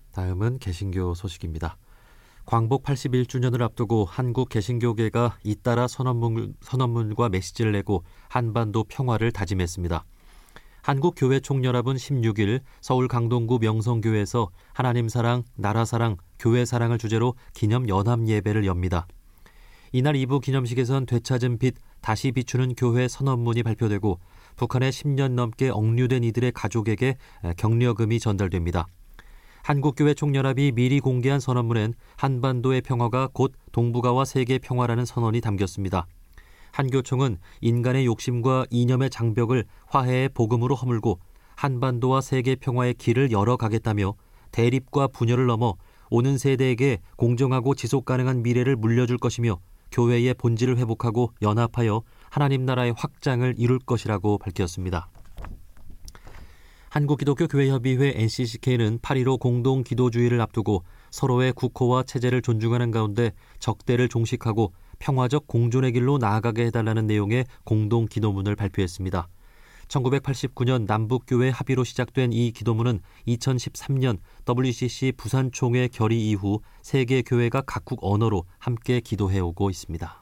다음은 개신교 소식입니다. 광복 81주년을 앞두고 한국 개신교계가 잇따라 선언문과 메시지를 내고 한반도 평화를 다짐했습니다. 한국교회총연합은 16일 서울 강동구 명성교회에서 하나님 사랑, 나라 사랑, 교회 사랑을 주제로 기념 연합 예배를 엽니다. 이날 2부 기념식에선 되찾은 빛, 다시 비추는 교회 선언문이 발표되고 북한에 10년 넘게 억류된 이들의 가족에게 격려금이 전달됩니다. 한국교회 총연합이 미리 공개한 선언문엔 한반도의 평화가 곧 동북아와 세계 평화라는 선언이 담겼습니다. 한교총은 인간의 욕심과 이념의 장벽을 화해의 복음으로 허물고 한반도와 세계 평화의 길을 열어가겠다며 대립과 분열을 넘어 오는 세대에게 공정하고 지속 가능한 미래를 물려줄 것이며 교회의 본질을 회복하고 연합하여 하나님 나라의 확장을 이룰 것이라고 밝혔습니다. 한국기독교교회협의회 NCCK는 8.15 공동기도주의를 앞두고 서로의 국호와 체제를 존중하는 가운데 적대를 종식하고 평화적 공존의 길로 나아가게 해달라는 내용의 공동기도문을 발표했습니다. 1989년 남북교회 합의로 시작된 이 기도문은 2013년 WCC 부산총회 결의 이후 세계 교회가 각국 언어로 함께 기도해오고 있습니다.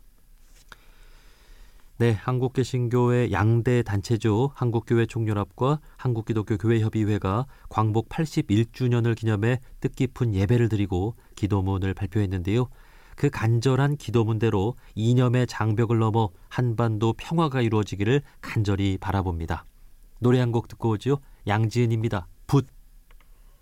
네, 한국개신교의 양대 단체죠. 한국교회 총연합과 한국기독교교회협의회가 광복 81주년을 기념해 뜻깊은 예배를 드리고 기도문을 발표했는데요. 그 간절한 기도문대로 이념의 장벽을 넘어 한반도 평화가 이루어지기를 간절히 바라봅니다. 노래 한 곡 듣고 오죠. 양지은입니다. 붓.